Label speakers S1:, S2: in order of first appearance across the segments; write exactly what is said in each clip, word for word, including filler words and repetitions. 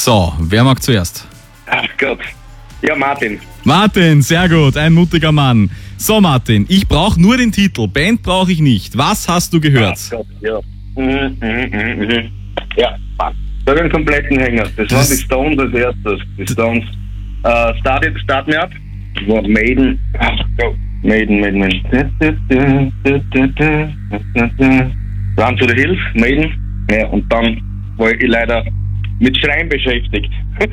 S1: So, wer mag zuerst?
S2: Ach Gott. Ja, Martin.
S1: Martin, sehr gut, ein mutiger Mann. So Martin, ich brauche nur den Titel, Band brauche ich nicht. Was hast du gehört?
S2: Ach Gott, ja. Mhm, mhm, mhm. Ja, passt. Da habe ich einen kompletten Hänger. Das, das waren die Stones als erstes. Die Stones. Uh, start, it, start Me Up. Das war Maiden. Ach Gott. Maiden, Maiden, Maiden. Run to the Hills, Maiden. Ja, und dann war ich leider mit Schreien beschäftigt.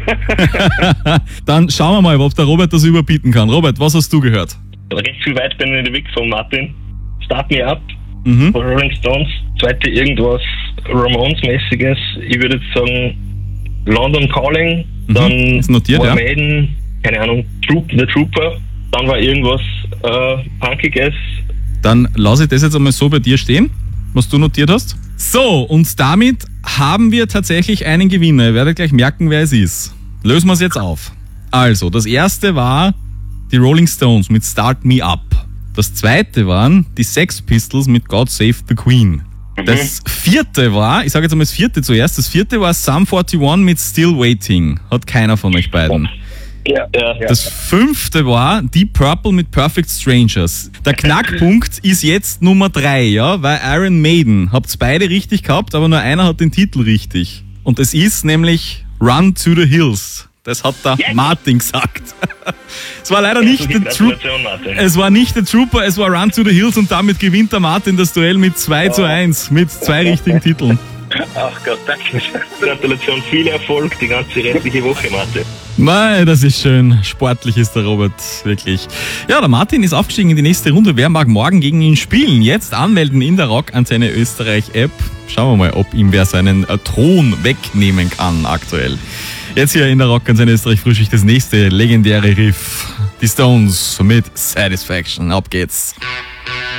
S1: Dann schauen wir mal, ob der Robert das überbieten kann. Robert, was hast du gehört?
S3: Recht viel weit bin ich nicht weg von Martin. Start Me Up,
S1: Mhm.
S3: von Rolling Stones. Zweite irgendwas Ramones-mäßiges. Ich würde jetzt sagen London Calling.
S1: Mhm.
S3: Dann
S1: Ist notiert,
S3: war
S1: ja.
S3: Maiden, keine Ahnung, Troop, The Trooper. Dann war irgendwas äh, Punkiges.
S1: Dann lasse ich das jetzt einmal so bei dir stehen, was du notiert hast. So, und damit haben wir tatsächlich einen Gewinner. Ihr werdet gleich merken, wer es ist. Lösen wir es jetzt auf. Also, das erste war die Rolling Stones mit Start Me Up. Das zweite waren die Sex Pistols mit God Save the Queen. Das vierte war, ich sage jetzt einmal das vierte zuerst, das vierte war Sum einundvierzig mit Still Waiting. Hat keiner von euch beiden.
S2: Ja, ja, ja.
S1: Das fünfte war Deep Purple mit Perfect Strangers. Der Knackpunkt ist jetzt Nummer drei, ja, weil Iron Maiden habt's beide richtig gehabt, aber nur einer hat den Titel richtig. Und es ist nämlich Run to the Hills. Das hat der
S2: Yes.
S1: Martin gesagt. Es war leider nicht der Trooper.
S3: Gratulation, Martin.
S1: Es war nicht der Trooper, es war Run to the Hills und damit gewinnt der Martin das Duell mit zwei zu eins, mit zwei richtigen Titeln.
S2: Ach Gott, danke.
S3: Gratulation, viel Erfolg die ganze restliche Woche, Martin.
S1: Mei, das ist schön. Sportlich ist der Robert, wirklich. Ja, der Martin ist aufgestiegen in die nächste Runde. Wer mag morgen gegen ihn spielen? Jetzt anmelden in der Rock-Antenne Österreich-App. Schauen wir mal, ob ihm wer seinen äh, Thron wegnehmen kann aktuell. Jetzt hier in der Rock-Antenne Österreich-Frühschicht das nächste legendäre Riff. Die Stones mit Satisfaction. Ab geht's.